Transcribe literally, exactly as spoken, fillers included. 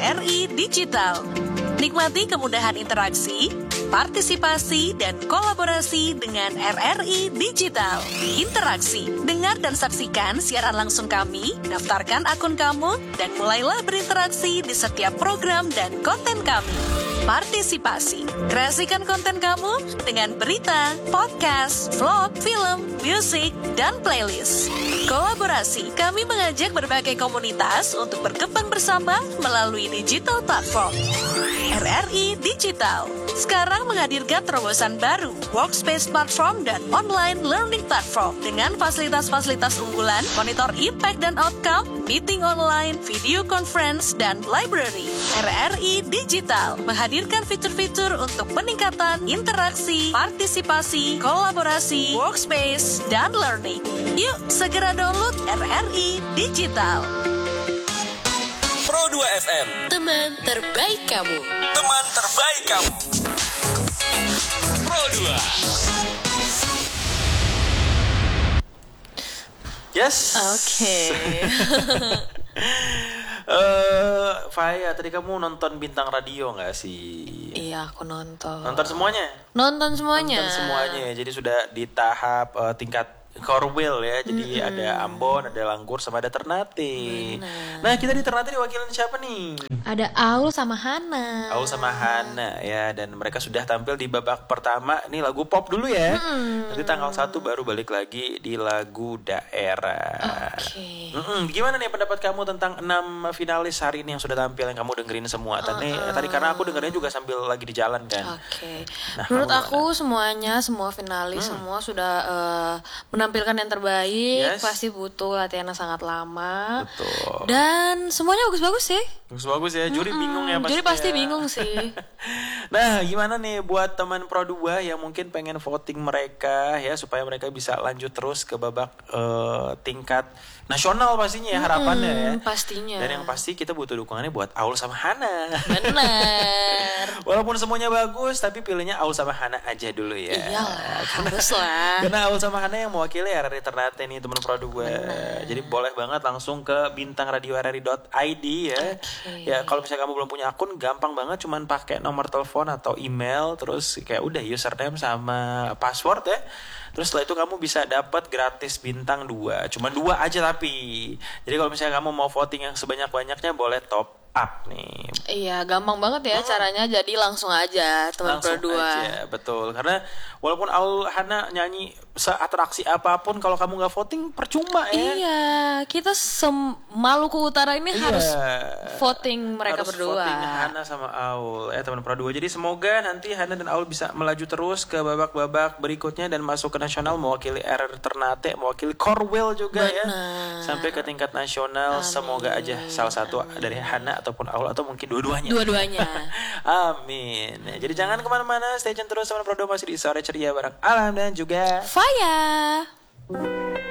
R R I Digital. Nikmati kemudahan interaksi, partisipasi, dan kolaborasi dengan R R I Digital. Interaksi, dengar dan saksikan siaran langsung kami, daftarkan akun kamu, dan mulailah berinteraksi di setiap program dan konten kami. Partisipasi, kreasikan konten kamu dengan berita, podcast, vlog, film, musik, dan playlist. Kolaborasi, kami mengajak berbagai komunitas untuk berkembang bersama melalui digital platform. R R I Digital sekarang menghadirkan terobosan baru, workspace platform dan online learning platform dengan fasilitas-fasilitas unggulan, monitor impact dan outcome, meeting online, video conference, dan library. R R I Digital menghadirkan fitur-fitur untuk peningkatan interaksi, partisipasi, kolaborasi, workspace, dan learning. Yuk, segera download R R I Digital. Pro dua F M, Teman terbaik kamu. teman terbaik kamu. Pro dua. Yes. Oke. Eh, Faya, tadi kamu nonton Bintang Radio nggak sih? Iya, aku nonton. Nonton semuanya? Nonton semuanya. Nonton semuanya. Jadi sudah di tahap eh, tingkat Korwil ya. Jadi Mm-mm. ada Ambon, ada Langgur, sama ada Ternate. Benar. Nah, kita di Ternate diwakilin siapa nih? Ada Aul sama Hana. Aul sama Hana ya, dan mereka sudah tampil di babak pertama. Ini lagu pop dulu ya. Mm. Nanti tanggal satu baru balik lagi di lagu daerah. Oke. Mm-mm. Gimana nih pendapat kamu tentang enam finalis hari ini yang sudah tampil, yang kamu dengerin semua? Tadi, Uh-uh. tadi karena aku dengerinnya juga sambil lagi di jalan kan. Oke. Nah, Menurut kamu aku semuanya, semua finalis Hmm. semua sudah eh, menampilkan yang terbaik. Yes. Pasti butuh latihan yang sangat lama. Betul. Dan semuanya bagus-bagus sih. Bagus-bagus ya. Juri bingung ya pasti. Jadi pasti ya. bingung sih. Nah, gimana nih buat teman Pro dua yang mungkin pengen voting mereka ya, supaya mereka bisa lanjut terus ke babak eh, tingkat nasional pastinya ya, harapannya ya. Hmm, pastinya. Dan yang pasti kita butuh dukungannya buat Aul sama Hana. Benar. Walaupun semuanya bagus, tapi pilihnya Aul sama Hana aja dulu ya. Iyalah, harus lah. Karena Aul sama Hana yang mewakili R R I Ternate nih, teman Pro dua. Jadi boleh banget langsung ke bintang radio r r i dot i d ya. Oke. Ya kalau misalnya kamu belum punya akun, gampang banget, cuman pakai nomor telepon atau email, terus kayak udah username sama password ya. Terus setelah itu kamu bisa dapat gratis bintang dua. Cuma dua aja tapi. Jadi kalau misalnya kamu mau voting yang sebanyak-banyaknya, boleh top up nih. Iya, gampang banget ya Hmm. caranya. Jadi langsung aja teman Pro Langsung dua. aja, betul. Karena walaupun Aul Hana nyanyi seatraksi apapun, kalau kamu nggak voting percuma ya. Iya, kita sem Maluku Utara ini Iya. harus voting mereka Harus berdua. voting Hana sama Aul ya, teman Pro dua. Jadi semoga nanti Hana dan Aul bisa melaju terus ke babak-babak berikutnya dan masuk ke nasional, mewakili R R I Ternate, mewakili Korwil juga ya. Benar. Sampai ke tingkat nasional. Amin. Semoga aja salah satu dari Hana ataupun Aul, atau mungkin dua-duanya. Dua-duanya. Amin. Jadi jangan kemana-mana, stay tune terus sama Pro dua, masih di Sore Ceria bareng Alam dan juga Faya.